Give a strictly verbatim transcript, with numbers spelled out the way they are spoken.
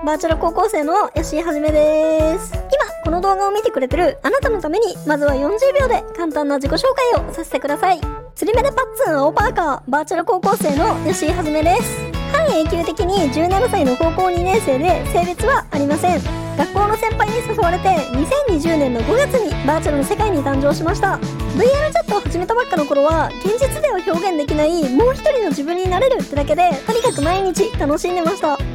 バーチャル高校生の吉井はじめです。今この動画を見てくれてるあなたのために、まずはよんじゅうびょうで簡単な自己紹介をさせてください。釣り目でパッツン青パーカー、バーチャル高校生の吉井はじめです。半永久的にじゅうななさいの高校にねん生で、性別はありません。学校の先輩に誘われてにせんにじゅうねんのごがつにバーチャルの世界に誕生しました。 ブイアール チャットを始めたばっかの頃は、現実では表現できないもう一人の自分になれるってだけで、とにかく毎日楽しんでました。